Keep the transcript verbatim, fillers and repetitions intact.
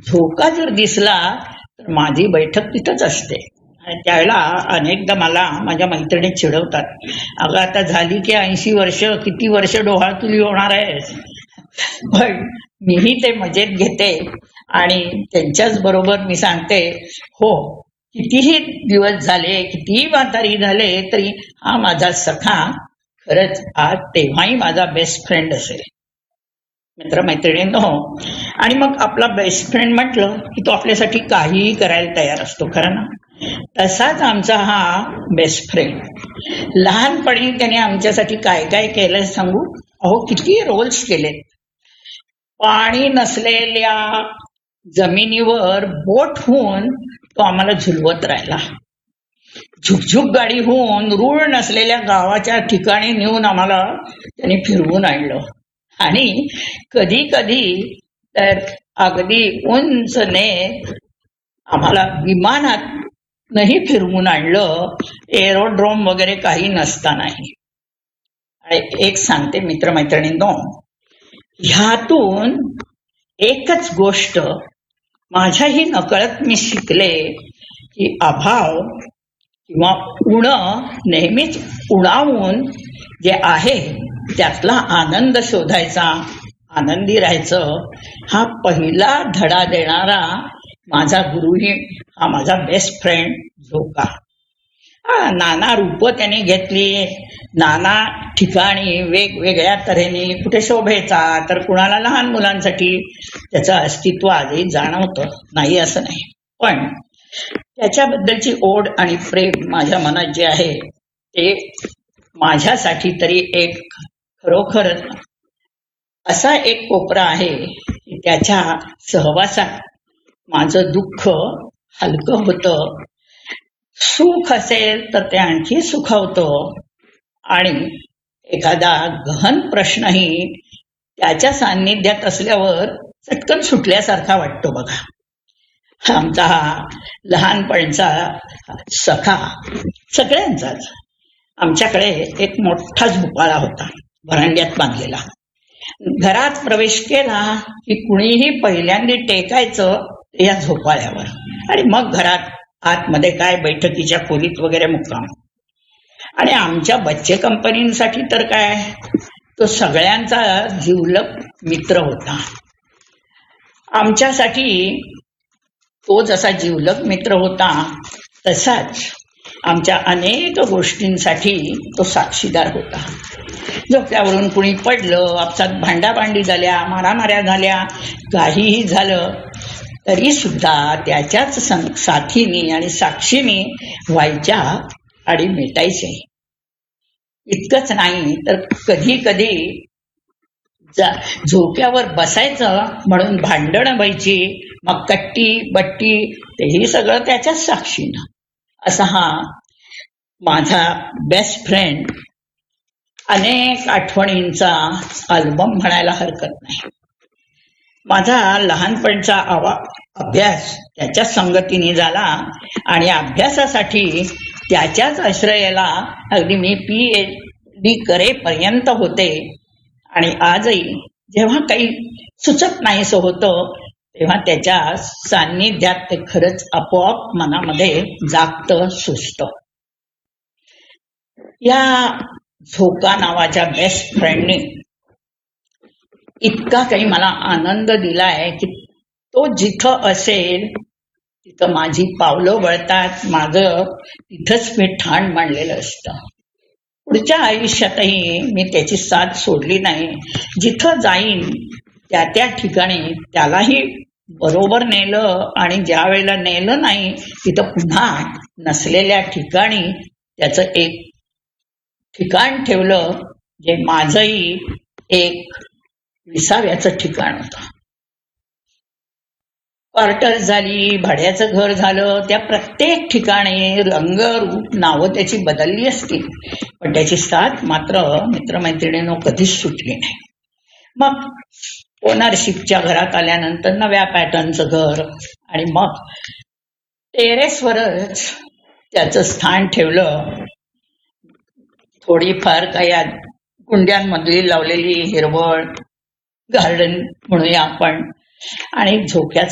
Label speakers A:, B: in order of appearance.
A: झोका जर दिसला तर माझी बैठक तिथंच असते. आणि त्यावेळेला अनेकदा मला माझ्या मैत्रिणी चिडवतात, अगं आता झाली की ऐंशी वर्ष, किती वर्ष डोहाळतुली होणार आहेस. पण मीही ते मजेत घेते आणि त्यांच्याच बरोबर मी सांगते, हो कितीही दिवस झाले, कितीही म्हातारी झाले तरी हा माझा सखा खरंच आज तेव्हाही माझा बेस्ट फ्रेंड असेल. मित्रमैत्रिणींनो, आणि मग आपला बेस्ट फ्रेंड म्हटलं की तो आपल्यासाठी काहीही करायला तयार असतो, खरं ना. तसाच आमचा हा बेस्ट फ्रेंड. लहानपणी त्याने आमच्यासाठी काय काय केलं सांगू. अहो किती रोल्स केलेत. पाणी नसलेल्या जमिनीवर बोट होऊन तो आम्हाला झुलवत राहिला. झुकझुक गाडी होऊन रूळ नसलेल्या गावाच्या ठिकाणी नेऊन आम्हाला त्यांनी फिरवून आणलं. आणि कधी कधी तर अगदी उंच नेत आम्हाला विमानात नाही फिरवून आणलं, एरोड्रोम वगैरे काही नसतानाही. एक सांगते मित्रमैत्रिणींनो, ह्यातून एकच गोष्ट माझ्याही नकळत मी शिकले की अभाव किंवा उण नेहमीच उणावून जे आहे त्यातला आनंद शोधायचा, आनंदी राहायचं, हा पहिला धडा देणारा माझा गुरुही हा माझा बेस्ट फ्रेंड झोका. हा नाना रूप त्याने घेतली, नाना ठिकाणी वेगवेगळ्या तऱ्हेने, कुठे शोभेचा तर कुणाला लहान मुलांसाठी त्याचं अस्तित्व आधी जाणवतं, नाही असं नाही. पण त्याच्याबद्दलची ओढ आणि प्रेम माझ्या मनात जे आहे ते माझ्यासाठी तरी एक खरोखर असा एक कोपरा आहे की त्याच्या सहवासात माझं दुःख हलकं होतं. सुख असेल तर ते आणखी सुखावतं आणि एखादा गहन प्रश्नही त्याच्या सान्निध्यात असल्यावर चटकन सुटल्यासारखा वाटतो बघा. आमचा हा लहानपणचा सखा सगळ्यांचाच. आमच्याकडे एक मोठा झोपाळा होता, व्हरांड्यात बांधलेला. घरात प्रवेश केला की कुणीही पहिल्यांदा टेकायचं या झोपाळ्यावर आणि मग घरात आतमध्ये काय बैठकीच्या खोलीत वगैरे मुक्काम. आणि आमच्या बच्चे कंपनीसाठी तर काय, तो सगळ्यांचा जिवलग मित्र होता. आमच्यासाठी तो जसा जिवलग मित्र होता तसाच आमच्या अनेक गोष्टींसाठी तो साक्षीदार होता. झोक्यावरून कुणी पडलं, आपसात भांडाभांडी झाल्या, मारामाऱ्या झाल्या, काहीही झालं तरी सुद्धा त्याच्याच साथीने आणि साक्षीने व्हायच्या आणि मिटायचे. इतकंच नाही तर कधी कधी झोक्यावर बसायचं म्हणून भांडणं व्हायची, मग कट्टी बट्टी तेही सगळं त्याच्याच साक्षीनं. असा हा माझा बेस्ट फ्रेंड अनेक आठवणींचा अल्बम म्हणायला हरकत नाही. माझा लहानपणचा आवा अभ्यास त्याच्याच संगतीने झाला आणि अभ्यासासाठी त्याच्याच आश्रयाला अगदी मी पी एच डी करेपर्यंत होते. आणि आजही जेव्हा काही सुचत नाहीसं होतं तेव्हा त्याच्या सान्निध्यात ते खरंच आपोआप मनामध्ये जागतं, सुचतं. या झोका नावाच्या बेस्ट फ्रेंडने इतका काही मला आनंद दिलाय की तो जिथं असेल तिथं माझी पावलं वळतात, माझं तिथंच मी ठाण मांडलेलं असतं. पुढच्या आयुष्यातही मी त्याची साथ सोडली नाही. जिथं जाईन त्या त्या ठिकाणी त्यालाही बरोबर नेलं आणि ज्या वेळेला नेलं नाही तिथं पुन्हा नसलेल्या ठिकाणी त्याचं एक ठिकाण ठेवलं, जे माझंही एक विसाव्याचं ठिकाण होतं. क्वार्टर झाली, भाड्याचं घर झालं, त्या प्रत्येक ठिकाणी रंग रूप नावं त्याची बदलली असतील पण त्याची साथ मात्र मित्रमैत्रिणींनो कधीच सुटली नाही. मग ओनरशिपच्या घरात आल्यानंतर नव्या पॅटर्नचं घर आणि मग टेरेसवरच त्याचं स्थान ठेवलं. थोडीफार काही कुंड्यांमधली लावलेली हिरवळ गार्डन म्हणूया आपण आणि झोक्याचं